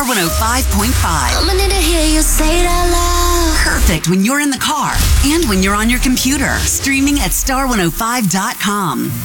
Star 105.5. I'ma need to hear you say it out loud. Perfect when you're in the car and when you're on your computer. Streaming at star105.com.